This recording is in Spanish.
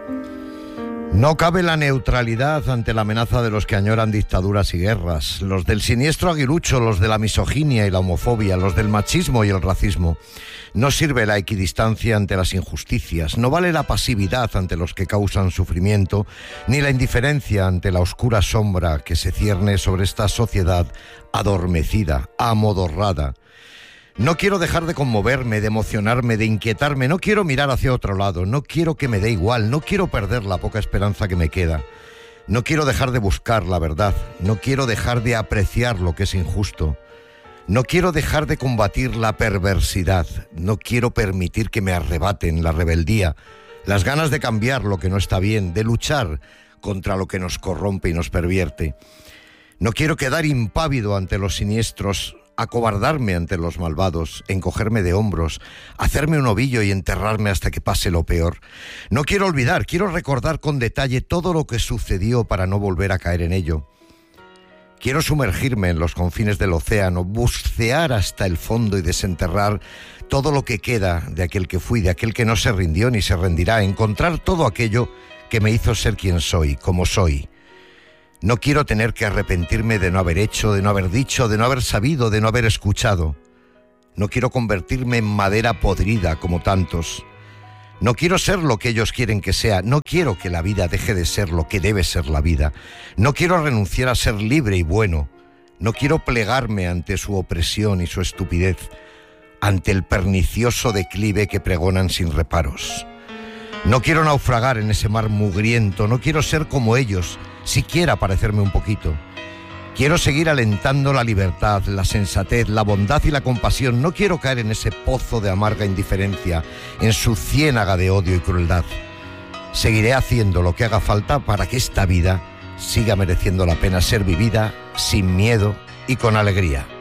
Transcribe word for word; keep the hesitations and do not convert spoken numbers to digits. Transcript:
No cabe la neutralidad ante la amenaza de los que añoran dictaduras y guerras, los del siniestro aguilucho, los de la misoginia y la homofobia, los del machismo y el racismo. No sirve la equidistancia ante las injusticias, no vale la pasividad ante los que causan sufrimiento, ni la indiferencia ante la oscura sombra que se cierne sobre esta sociedad adormecida, amodorrada. No quiero dejar de conmoverme, de emocionarme, de inquietarme, no quiero mirar hacia otro lado, no quiero que me dé igual, no quiero perder la poca esperanza que me queda. No quiero dejar de buscar la verdad, no quiero dejar de apreciar lo que es injusto. No quiero dejar de combatir la perversidad, no quiero permitir que me arrebaten la rebeldía, las ganas de cambiar lo que no está bien, de luchar contra lo que nos corrompe y nos pervierte. No quiero quedar impávido ante los siniestros, acobardarme ante los malvados, encogerme de hombros, hacerme un ovillo y enterrarme hasta que pase lo peor. No quiero olvidar, quiero recordar con detalle todo lo que sucedió para no volver a caer en ello. Quiero sumergirme en los confines del océano, bucear hasta el fondo y desenterrar todo lo que queda de aquel que fui, de aquel que no se rindió ni se rendirá, encontrar todo aquello que me hizo ser quien soy, como soy. No quiero tener que arrepentirme de no haber hecho, de no haber dicho, de no haber sabido, de no haber escuchado. No quiero convertirme en madera podrida como tantos. No quiero ser lo que ellos quieren que sea. No quiero que la vida deje de ser lo que debe ser la vida. No quiero renunciar a ser libre y bueno. No quiero plegarme ante su opresión y su estupidez, ante el pernicioso declive que pregonan sin reparos. No quiero naufragar en ese mar mugriento. No quiero ser como ellos, siquiera parecerme un poquito. Quiero seguir alentando la libertad, la sensatez, la bondad y la compasión. No quiero caer en ese pozo de amarga indiferencia, en su ciénaga de odio y crueldad. Seguiré haciendo lo que haga falta para que esta vida siga mereciendo la pena ser vivida sin miedo y con alegría.